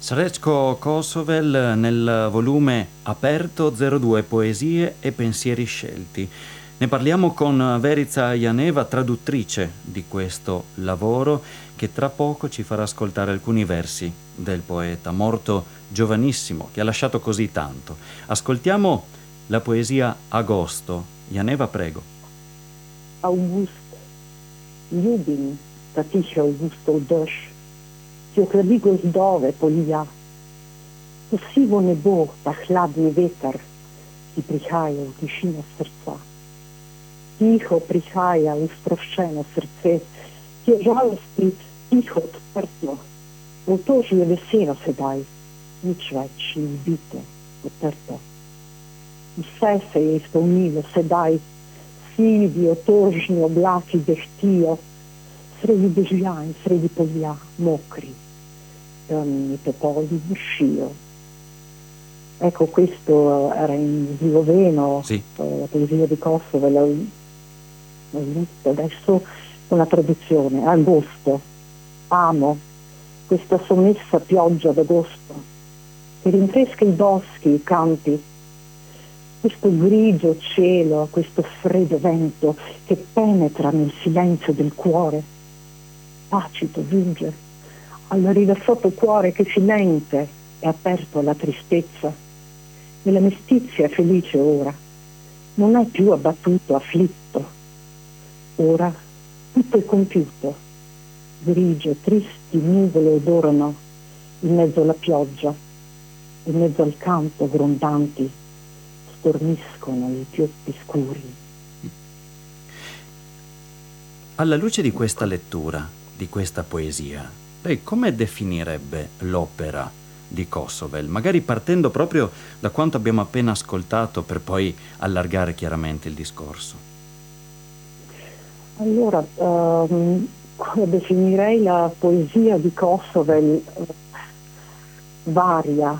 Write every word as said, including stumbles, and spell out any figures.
Srećko Kosovel nel volume aperto zero due Poesie e pensieri scelti. Ne parliamo con Verica Janeva, traduttrice di questo lavoro, che tra poco ci farà ascoltare alcuni versi del poeta, morto giovanissimo, che ha lasciato così tanto. Ascoltiamo la poesia Agosto. Janeva, prego. August, ljubim da tihe avgustov dež, ki ohladi gozdove polja. To sivo nebo, ta hladni veter, ki prihaja v tišino srca. Tiho prihaja v sproščeno srce, ki je žalosti tiho odprto. V otožju je veselo sedaj, nič več ni bito, odprto. Vse se je izpolnilo sedaj, sivi otožni oblaki dehtijo, sredi dežja in sredi polja, mokri, temni topoli vršijo. Ecco, questo era in sloveno, sì. La poesia di Kosovel, l'ho visto adesso con la traduzione. Agosto, amo questa sommessa pioggia d'agosto, che rinfresca i boschi, i campi, questo grigio cielo, questo freddo vento che penetra nel silenzio del cuore, tacito giunge al rilassato cuore che silente è aperto alla tristezza, e la mestizia è felice ora, non è più abbattuto, afflitto, ora tutto è compiuto, grigie, tristi nuvole odorano in mezzo alla pioggia, in mezzo al campo grondanti storniscono i pioppi scuri. Alla luce di questa lettura, di questa poesia, lei come definirebbe l'opera di Kosovel? Magari partendo proprio da quanto abbiamo appena ascoltato per poi allargare chiaramente il discorso. Allora, um, definirei la poesia di Kosovel uh, varia,